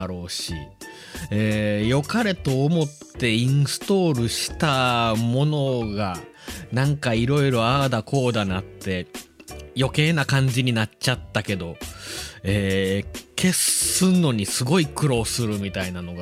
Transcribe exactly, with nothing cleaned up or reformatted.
ろうし、えー、良かれと思ってインストールしたものがなんかいろいろああだこうだなって余計な感じになっちゃったけど、えー、消すのにすごい苦労するみたいなのが